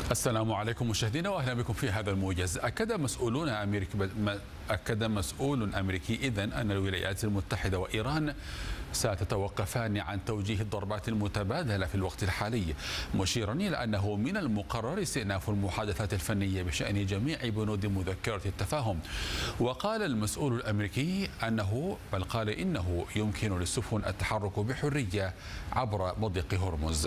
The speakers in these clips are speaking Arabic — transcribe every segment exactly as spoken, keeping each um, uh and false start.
السلام عليكم مشاهدينا واهلا بكم في هذا الموجز. اكد مسؤولون امريكي اكد مسؤول امريكي اذن ان الولايات المتحده وايران ستتوقفان عن توجيه الضربات المتبادله في الوقت الحالي، مشيرا الى انه من المقرر استئناف المحادثات الفنيه بشان جميع بنود مذكره التفاهم. وقال المسؤول الامريكي انه بل قال انه يمكن للسفن التحرك بحريه عبر مضيق هرمز.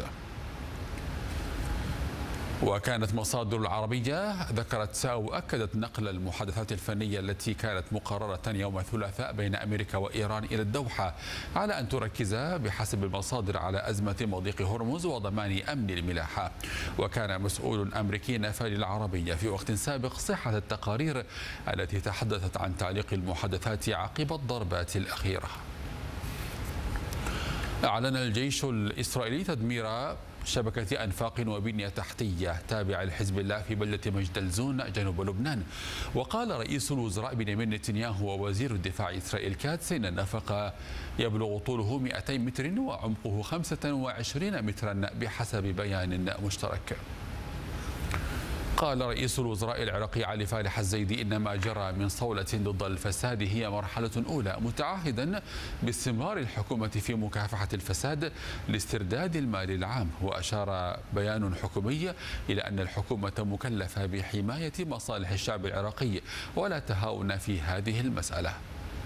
وكانت مصادر العربية ذكرت أو أكدت نقل المحادثات الفنية التي كانت مقررة يوم الثلاثاء بين أمريكا وإيران إلى الدوحة على أن تركز بحسب المصادر على أزمة مضيق هرمز وضمان أمن الملاحة. وكان مسؤول أمريكي نفى للعربية في وقت سابق صحة التقارير التي تحدثت عن تعليق المحادثات عقب الضربات الأخيرة. أعلن الجيش الإسرائيلي تدمير شبكة أنفاق وبنية تحتية تابعة لحزب الله في بلدة مجدلزون جنوب لبنان. وقال رئيس الوزراء بنيامين نتنياهو ووزير الدفاع إسرائيل كاتس إن النفق يبلغ طوله مئتين متر وعمقه خمسة وعشرين مترا بحسب بيان مشترك. قال رئيس الوزراء العراقي علي فالح الزيدي إن ما جرى من صولة ضد الفساد هي مرحلة أولى، متعهدا باستمرار الحكومة في مكافحة الفساد لاسترداد المال العام. وأشار بيان حكومي إلى أن الحكومة مكلفة بحماية مصالح الشعب العراقي ولا تهاون في هذه المسألة.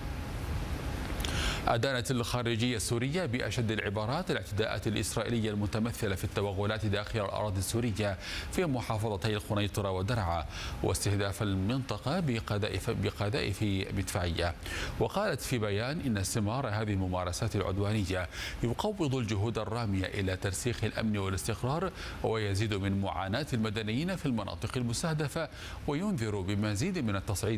أدانت الخارجية السورية بأشد العبارات الاعتداءات الإسرائيلية المتمثلة في التوغلات داخل الأراضي السورية في محافظتي القنيطرة ودرعا واستهداف المنطقة بقذائف بقذائف مدفعية. وقالت في بيان إن استمرار هذه الممارسات العدوانية يقوض الجهود الرامية إلى ترسيخ الأمن والاستقرار ويزيد من معاناة المدنيين في المناطق المستهدفة وينذر بمزيد من التصعيد